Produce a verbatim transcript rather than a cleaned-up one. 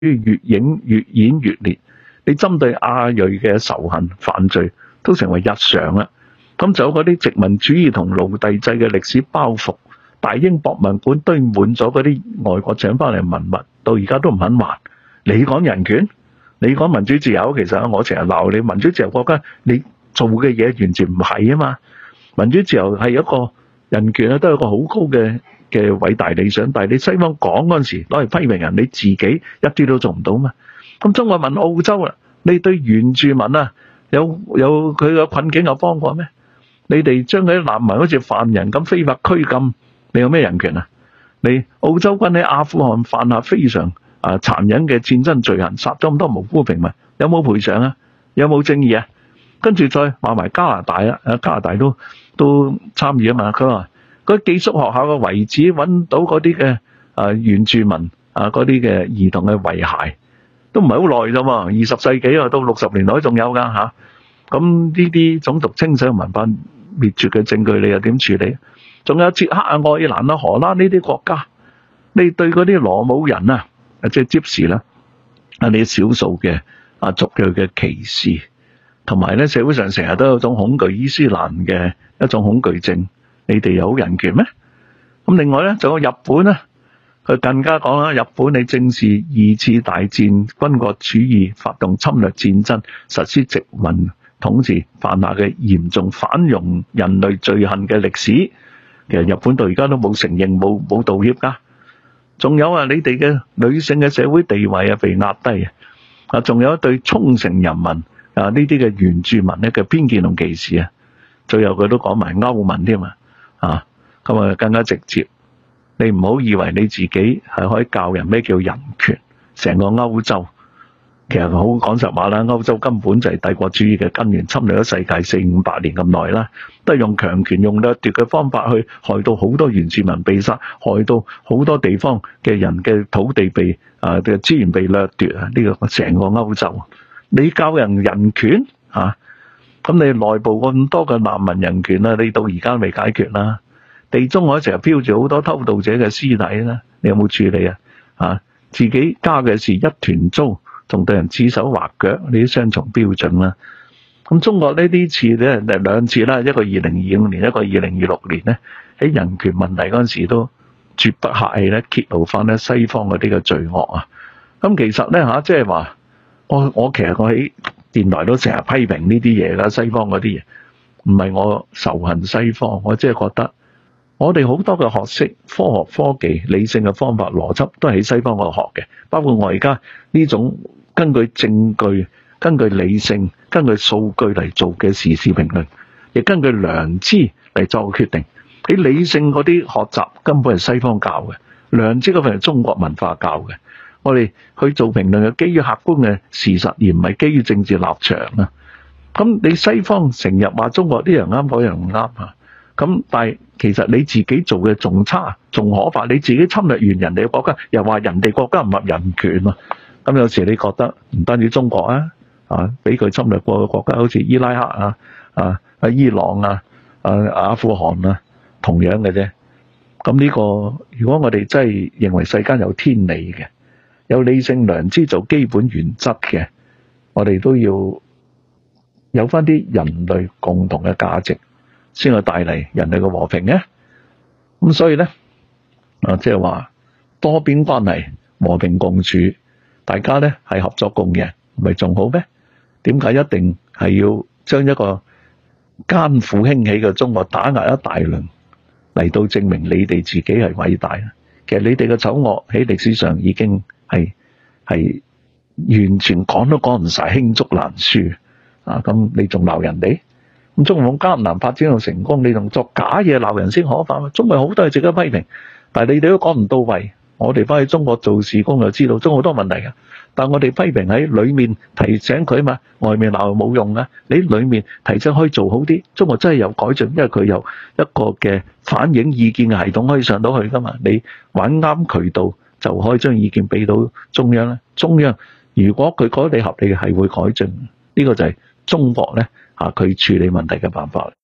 越影越演越烈，你針對亞裔嘅仇恨犯罪都成為日常啦。咁就有嗰啲殖民主義同奴隸制嘅歷史包袱，大英博物館堆滿咗嗰啲外國請翻嚟文物，到而家都唔肯還。你講人權，你講民主自由，其實我成日鬧你民主自由國家，你做嘅嘢完全唔係啊嘛。民主自由係一個人權啊，都係一個好高嘅嘅偉大理想，但係你西方講嗰陣時攞嚟批評人，你自己一啲都做唔到嘛。咁中國問澳洲啦，你對原住民啊有有佢嘅困境有幫過咩？你哋將佢啲難民好似犯人咁非法拘禁，你有咩人權啊？你澳洲軍喺阿富汗犯下非常啊殘忍嘅戰爭罪行，殺咗咁多無辜平民，有冇賠償啊？有冇正義啊？跟住再話埋加拿大啊，加拿大都都參與啊嘛。佢話嗰寄宿學校嘅遺址揾到嗰啲嘅啊原住民啊嗰啲嘅兒童嘅遺骸，都唔係好耐啫嘛，二十世紀啊到六十年代仲有噶嚇。咁呢啲種族清洗文化滅絕嘅證據，你又點處理？仲有捷克啊、愛爾蘭啊、荷蘭呢啲國家，你對嗰啲羅姆人啊，即係 Gypsy 啦，啊你少數嘅啊族裔嘅歧視。同埋咧，社會上成日都有種恐懼伊斯蘭嘅一種恐懼症，你哋有人權咩？咁另外咧，仲有日本咧，佢更加講啦，日本你正視二次大戰軍國主義發動侵略戰爭，實施殖民統治犯下嘅嚴重反容人類罪行嘅歷史，其實日本到而家都冇承認冇冇道歉噶。仲有啊，你哋嘅女性嘅社會地位啊被壓低啊，啊仲有對沖繩人民。啊！呢啲嘅原住民咧嘅偏見同歧視啊，最後佢都講埋歐盟添啊！啊，咁啊更加直接。你唔好以為你自己係可以教人咩叫人權。成個歐洲其實好講實話啦，歐洲根本就係帝國主義嘅根源，侵略咗世界四五百年咁耐啦，都係用強權、用掠奪嘅方法去害到好多原住民被殺，害到好多地方嘅人嘅土地被啊嘅資源被掠奪啊！呢個成個歐洲。你教人人權啊？咁你內部咁多嘅難民人權啊，你到而家未解決啦。地中海成日飄住好多偷渡者嘅屍體啦，你有冇處理啊？啊，自己家嘅事一團糟，仲對人指手畫腳，你啲雙重標準啦。咁中國呢啲次咧，兩次啦，一個二零二五年，一個二零二六年咧，喺人權問題嗰陣時都絕不客氣咧，揭露翻咧西方嗰啲嘅罪惡啊。咁其實咧嚇，即係話。我我其實我喺電台都成日批評呢啲嘢啦，西方嗰啲嘢，唔係我仇恨西方，我即係覺得我哋好多嘅學識、科學、科技、理性嘅方法、邏輯都係喺西方嗰度學嘅，包括我而家呢種根據證據、根據理性、根據數據嚟做嘅時事評論，亦根據良知嚟作決定。喺理性嗰啲學習根本係西方教嘅，良知嗰份係中國文化教嘅。我哋去做評論係基於客觀嘅事實，而唔係基於政治立場啊！咁你西方成日話中國呢樣啱，嗰樣唔啱啊！咁但係其實你自己做嘅仲差，仲可怕。你自己侵略完人哋嘅國家，又話人哋國家唔合人權啊！咁有時你覺得唔單止中國啊，啊俾佢侵略過嘅國家，好似伊拉克啊、啊啊伊朗啊、啊阿富汗啊，同樣嘅啫。咁呢個如果我哋真係認為世間有天理嘅，有理性良知做基本原則嘅，我哋都要有翻啲人類共同嘅價值，先去帶嚟人類嘅和平嘅。咁所以咧，啊即係話多邊關係和平共處，大家咧係合作共贏，咪仲好咩？點解一定係要將一個艱苦興起嘅中國打壓一大輪，嚟到證明你哋自己係偉大咧？其實你哋嘅醜惡喺歷史上已經係係完全講都講唔晒，罄竹難書啊！咁你仲鬧人哋？咁中國咁艱難發展到成功，你仲作假嘢鬧人先可怕嘛？中國好多係值得批評，但係你哋都講唔到位。我哋翻去中國做事工就知道中國好多問題㗎，但係我哋批評喺裏面提醒佢嘛，外面鬧冇用啊！你裏面提醒可以做好啲，中國真係有改進，因為佢有一個嘅反映意見嘅系統可以上到去㗎嘛。你揾啱渠道就可以將意見俾到中央咧。中央如果佢覺得你合理嘅係會改進，呢個就係中國咧嚇佢處理問題嘅辦法。